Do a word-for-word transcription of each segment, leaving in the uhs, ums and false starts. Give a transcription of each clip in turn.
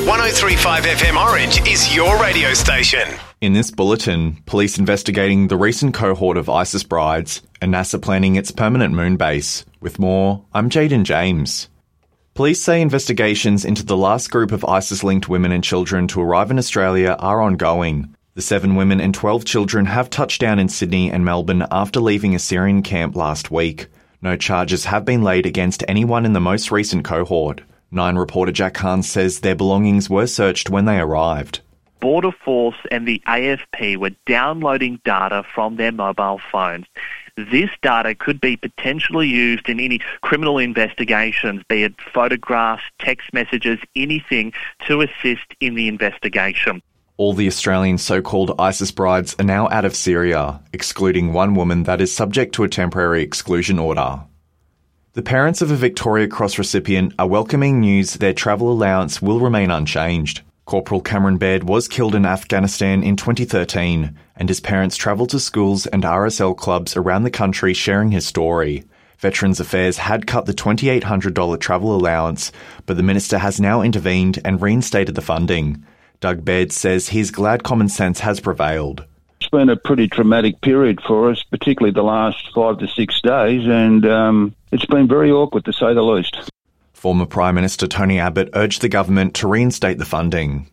one oh three point five F M Orange is your radio station. In this bulletin, police investigating the recent cohort of ISIS brides and NASA planning its permanent moon base. With more, I'm Jaden James. Police say investigations into the last group of ISIS-linked women and children to arrive in Australia are ongoing. The seven women and twelve children have touched down in Sydney and Melbourne after leaving a Syrian camp last week. No charges have been laid against anyone in the most recent cohort. Nine reporter Jack Hahn says their belongings were searched when they arrived. Border Force and the A F P were downloading data from their mobile phones. This data could be potentially used in any criminal investigations, be it photographs, text messages, anything to assist in the investigation. All the Australian so-called ISIS brides are now out of Syria, excluding one woman that is subject to a temporary exclusion order. The parents of a Victoria Cross recipient are welcoming news their travel allowance will remain unchanged. Corporal Cameron Baird was killed in Afghanistan in twenty thirteen, and his parents travelled to schools and R S L clubs around the country sharing his story. Veterans Affairs had cut the two thousand eight hundred dollars travel allowance, but the minister has now intervened and reinstated the funding. Doug Baird says he's glad common sense has prevailed. It's been a pretty traumatic period for us, particularly the last five to six days, and um, it's been very awkward to say the least. Former Prime Minister Tony Abbott urged the government to reinstate the funding.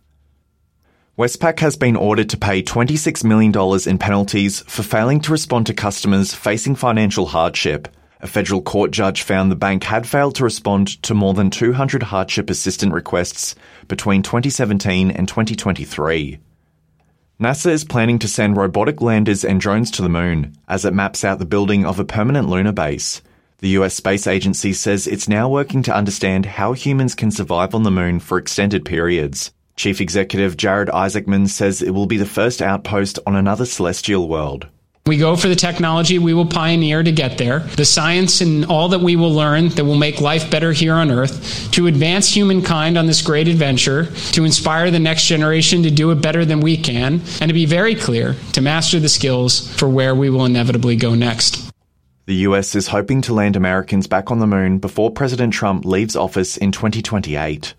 Westpac has been ordered to pay twenty-six million dollars in penalties for failing to respond to customers facing financial hardship. A federal court judge found the bank had failed to respond to more than two hundred hardship assistant requests between twenty seventeen and twenty twenty-three. NASA is planning to send robotic landers and drones to the moon as it maps out the building of a permanent lunar base. The U S Space Agency says it's now working to understand how humans can survive on the moon for extended periods. Chief Executive Jared Isaacman says it will be the first outpost on another celestial world. We go for the technology we will pioneer to get there, the science and all that we will learn that will make life better here on Earth, to advance humankind on this great adventure, to inspire the next generation to do it better than we can, and to be very clear, to master the skills for where we will inevitably go next. The U S is hoping to land Americans back on the moon before President Trump leaves office in twenty twenty-eight.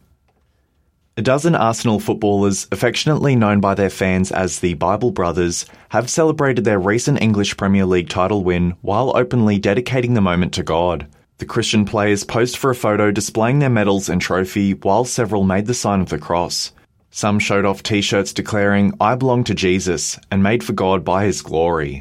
A dozen Arsenal footballers, affectionately known by their fans as the Bible Brothers, have celebrated their recent English Premier League title win while openly dedicating the moment to God. The Christian players posed for a photo displaying their medals and trophy, while several made the sign of the cross. Some showed off T-shirts declaring, "I belong to Jesus," and made for God by his glory.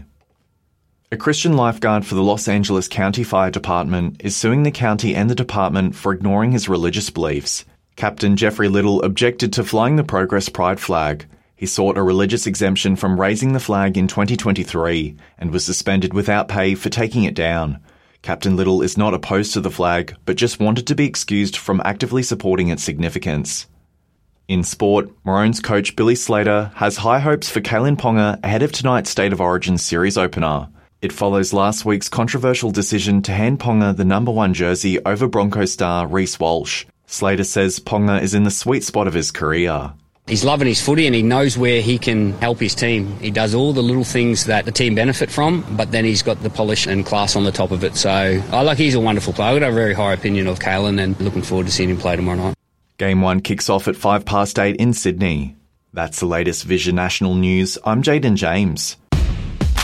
A Christian lifeguard for the Los Angeles County Fire Department is suing the county and the department for ignoring his religious beliefs. Captain Jeffrey Little objected to flying the Progress Pride flag. He sought a religious exemption from raising the flag in twenty twenty-three and was suspended without pay for taking it down. Captain Little is not opposed to the flag, but just wanted to be excused from actively supporting its significance. In sport, Maroons coach Billy Slater has high hopes for Kalyn Ponga ahead of tonight's State of Origin series opener. It follows last week's controversial decision to hand Ponga the number one jersey over Broncos star Reece Walsh. Slater says Ponga is in the sweet spot of his career. He's loving his footy and he knows where he can help his team. He does all the little things that the team benefit from, but then he's got the polish and class on the top of it. So I like he's a wonderful player. I've got a very high opinion of Kalyn and looking forward to seeing him play tomorrow night. Game one kicks off at five past eight in Sydney. That's the latest Vision National News. I'm Jaden James.